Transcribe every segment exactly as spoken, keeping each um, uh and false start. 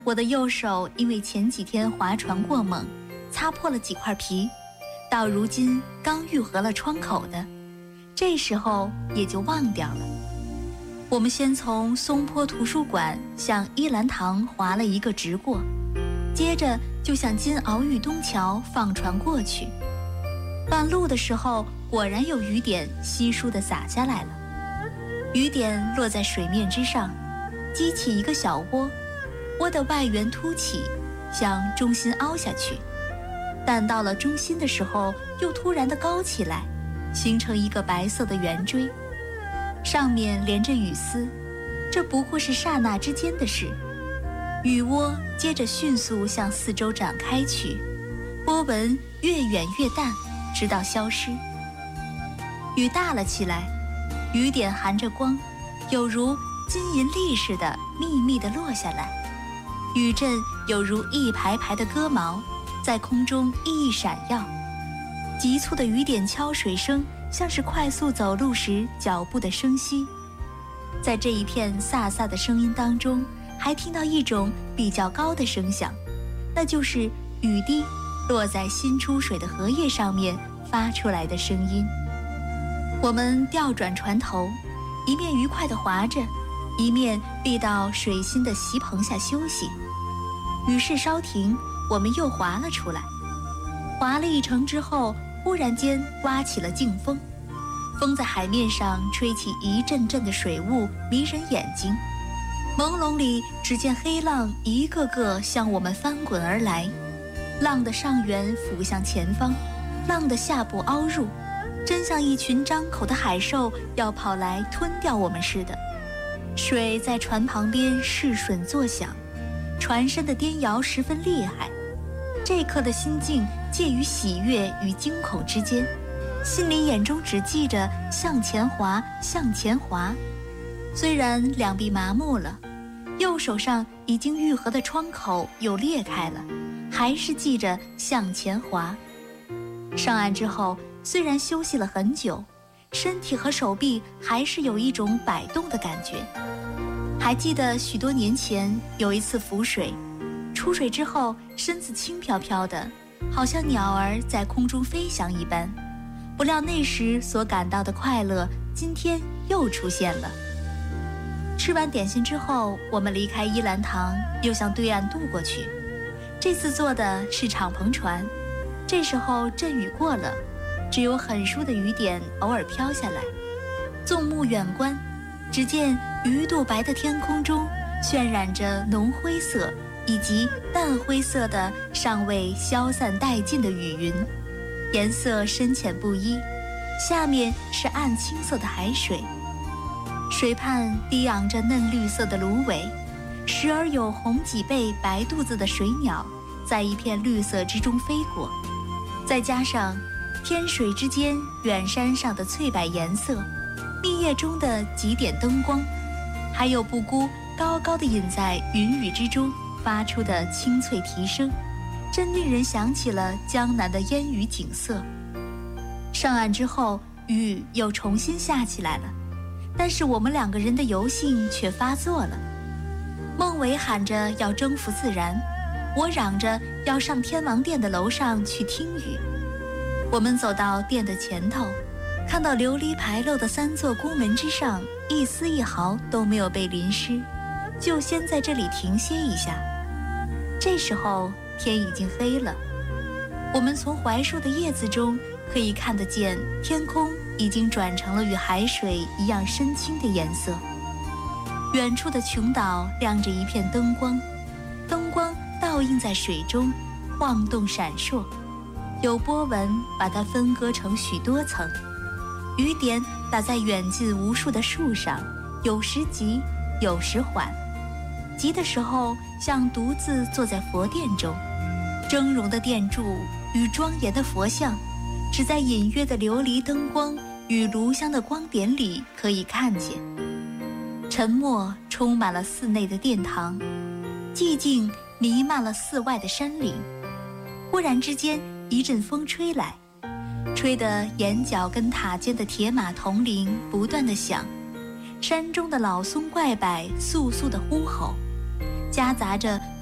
我的右手因为前几天划船过猛，擦破了几块皮，到如今刚愈合了创口的，这时候也就忘掉了。我们先从松坡图书馆向依兰堂划了一个直过，接着就向金鳌玉东桥放船过去。半路的时候，果然有雨点稀疏地洒下来了，雨点落在水面之上，激起一个小窝，窝的外缘凸起，向中心凹下去，但到了中心的时候，又突然地高起来，形成一个白色的圆锥，上面连着雨丝，这不过是刹那之间的事。雨窝接着迅速向四周展开去，波纹越远越淡，直到消失。雨大了起来，雨点含着光，有如金银粒似的密密地落下来，雨阵有如一排排的鸽毛，在空中熠熠闪耀。急促的雨点敲水声，像是快速走路时脚步的声息。在这一片飒飒的声音当中，还听到一种比较高的声响，那就是雨滴落在新出水的荷叶上面发出来的声音。我们调转船头，一面愉快地划着，一面避到水心的席棚下休息。雨势稍停，我们又划了出来。划了一程之后，忽然间刮起了劲风，风在海面上吹起一阵阵的水雾，迷人眼睛。朦胧里，只见黑浪一个个向我们翻滚而来，浪的上缘俯向前方，浪的下部凹入，真像一群张口的海兽要跑来吞掉我们似的。水在船旁边试吮作响，船身的颠摇十分厉害。这刻的心境介于喜悦与惊恐之间，心里眼中只记着向前滑，向前滑。虽然两臂麻木了，右手上已经愈合的创口又裂开了，还是记着向前滑。上岸之后，虽然休息了很久，身体和手臂还是有一种摆动的感觉。还记得许多年前有一次浮水，出水之后身子轻飘飘的，好像鸟儿在空中飞翔一般。不料那时所感到的快乐，今天又出现了。吃完点心之后，我们离开依兰堂，又向对岸渡过去。这次坐的是敞篷船，这时候阵雨过了，只有很疏的雨点偶尔飘下来。纵目远观，只见鱼肚白的天空中渲染着浓灰色以及淡灰色的尚未消散殆尽的雨云，颜色深浅不一，下面是暗青色的海水。水畔低昂着嫩绿色的芦苇，时而有红脊背白肚子的水鸟在一片绿色之中飞过，再加上天水之间远山上的翠柏颜色，密叶中的几点灯光，还有布谷高高的隐在云雨之中发出的清脆啼声，真令人想起了江南的烟雨景色。上岸之后，雨又重新下起来了，但是我们两个人的游兴却发作了。孟伟喊着要征服自然，我嚷着要上天王殿的楼上去听雨。我们走到殿的前头，看到琉璃牌楼的三座宫门之上一丝一毫都没有被淋湿，就先在这里停歇一下。这时候天已经黑了，我们从槐树的叶子中可以看得见天空已经转成了与海水一样深青的颜色。远处的琼岛亮着一片灯光，灯光倒映在水中，晃动闪烁，有波纹把它分割成许多层。雨点打在远近无数的树上，有时急，有时缓。急的时候像独自坐在佛殿中，峥嵘的殿柱与庄严的佛像，只在隐约的琉璃灯光与炉香的光点里可以看见。沉默充满了寺内的殿堂，寂静弥漫了寺外的山岭。忽然之间，一阵风吹来，吹得檐角跟塔尖的铁马铜铃不断地响，山中的老松怪柏簌簌地呼吼，夹杂着从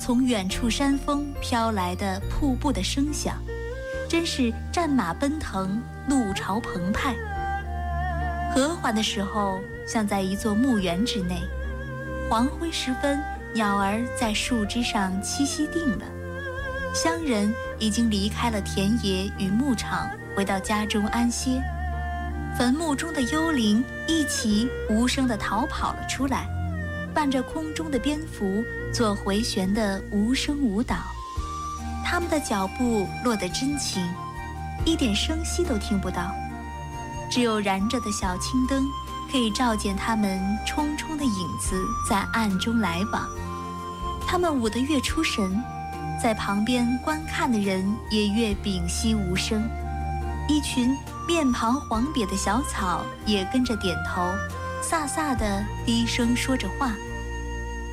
从远处山峰飘来的瀑布的声响，真是战马奔腾，怒潮澎湃。和缓的时候，像在一座墓园之内。黄昏时分，鸟儿在树枝上栖息定了。乡人已经离开了田野与牧场，回到家中安歇。坟墓中的幽灵一起无声地逃跑了出来，伴着空中的蝙蝠做回旋的无声舞蹈。他们的脚步落得真轻，一点声息都听不到，只有燃着的小青灯可以照见他们冲冲的影子在暗中来往。他们舞得越出神，在旁边观看的人也越屏息无声。一群面庞黄瘪的小草也跟着点头，飒飒地低声说着话。